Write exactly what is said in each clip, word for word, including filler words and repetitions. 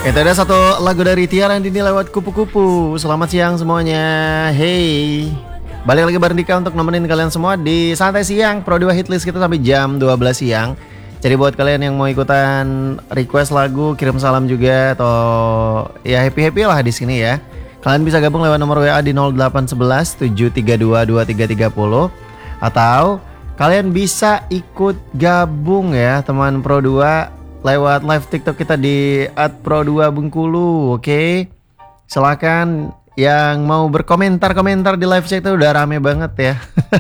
Itu ada satu lagu dari Tiara yang dinilai lewat kupu-kupu. Selamat siang semuanya. Hey, balik lagi bareng Dika untuk nemenin kalian semua di Santai Siang Pro dua Hitlist kita sampai jam dua belas siang. Jadi buat kalian yang mau ikutan request lagu, kirim salam juga atau ya happy-happy lah di sini ya. Kalian bisa gabung lewat nomor W A di nol delapan satu satu tujuh tiga dua dua tiga tiga nol atau kalian bisa ikut gabung ya teman Pro dua lewat live TikTok kita di at pro dua bengkulu. Oke, okay? Silakan yang mau berkomentar-komentar di live chat itu udah rame banget ya.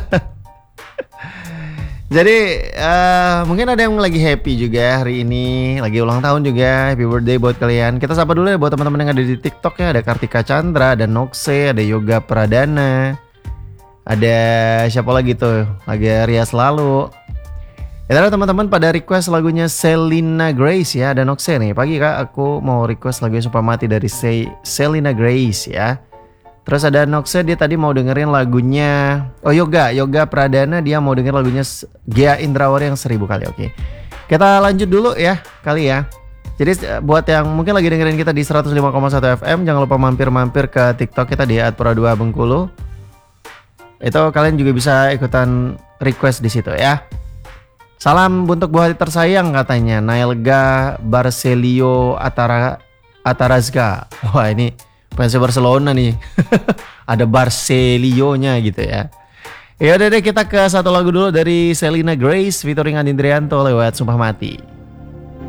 Jadi uh, mungkin ada yang lagi happy juga hari ini, lagi ulang tahun juga. Happy birthday buat kalian. Kita sapa dulu ya buat teman-teman yang ada di TikTok ya. Ada Kartika Chandra, ada Noxe, ada Yoga Pradana, ada siapa lagi tuh? Lagi Rias Lalu. Ya teman-teman pada request lagunya Selena Grace ya. Ada Noxe nih. Pagi kak aku mau request lagunya Sumpah Mati dari Se- Selena Grace ya. Terus ada Noxe dia tadi mau dengerin lagunya Oh Yoga Yoga Pradana dia mau dengerin lagunya Gia Indrawari yang seribu kali. Oke, kita lanjut dulu ya kali ya. Jadi buat yang mungkin lagi dengerin kita di seratus lima koma satu F M, jangan lupa mampir-mampir ke TikTok kita di at pro dua bengkulu. Itu kalian juga bisa ikutan request di situ ya. Salam untuk buah hati tersayang katanya Nailga Barcelio Atara Atarazga. Wah ini fans Barcelona nih. Ada Barcelio-nya gitu ya. Ya udah deh kita ke satu lagu dulu dari Selena Grace featuring Andi Drianto lewat Sumpah Mati.